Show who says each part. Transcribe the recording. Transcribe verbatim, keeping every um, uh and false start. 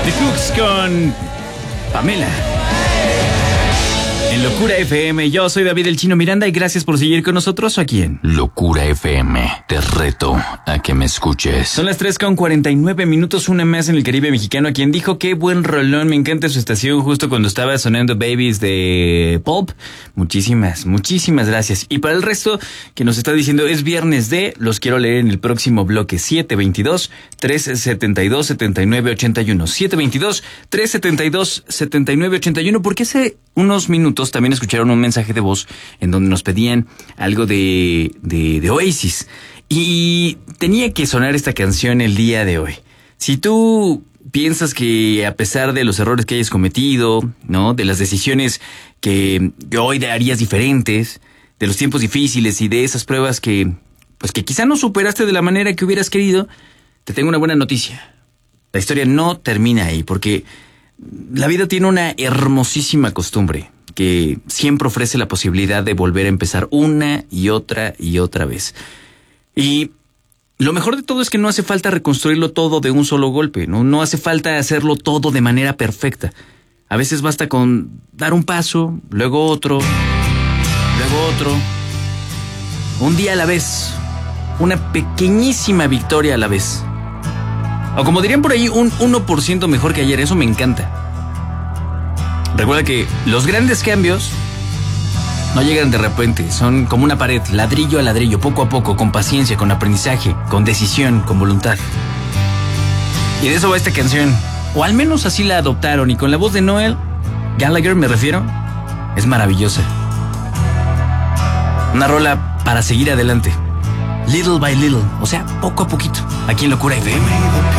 Speaker 1: The Cooks con Pamela. En Locura F M, yo soy David el Chino Miranda y gracias por seguir con nosotros aquí en
Speaker 2: Locura F M. Te reto a que me escuches.
Speaker 1: Son las tres con cuarenta y nueve minutos, una más en el Caribe mexicano. A quien dijo qué buen rolón, me encanta su estación justo cuando estaba sonando Babies de Pulp. Muchísimas, muchísimas gracias. Y para el resto que nos está diciendo es viernes de, los quiero leer en el próximo bloque. siete veintidós, trescientos setenta y dos, setenta y nueve ochenta y uno. siete veintidós, trescientos setenta y dos, setenta y nueve ochenta y uno. Porque hace unos minutos también escucharon un mensaje de voz en donde nos pedían algo de, de, de Oasis. Y tenía que sonar esta canción el día de hoy. Si tú piensas que a pesar de los errores que hayas cometido, ¿no? De las decisiones que, que hoy harías diferentes, de los tiempos difíciles y de esas pruebas que, pues que quizá no superaste de la manera que hubieras querido, te tengo una buena noticia. La historia no termina ahí, porque la vida tiene una hermosísima costumbre que siempre ofrece la posibilidad de volver a empezar una y otra y otra vez. Y lo mejor de todo es que no hace falta reconstruirlo todo de un solo golpe, ¿no? No hace falta hacerlo todo de manera perfecta. A veces basta con dar un paso, luego otro, luego otro. Un día a la vez, una pequeñísima victoria a la vez. O como dirían por ahí, un uno por ciento mejor que ayer. Eso me encanta. Recuerda que los grandes cambios no llegan de repente, son como una pared, ladrillo a ladrillo, poco a poco, con paciencia, con aprendizaje, con decisión, con voluntad. Y de eso va esta canción, o al menos así la adoptaron, y con la voz de Noel Gallagher me refiero, es maravillosa. Una rola para seguir adelante, little by little, o sea, poco a poquito, aquí en Locura F M.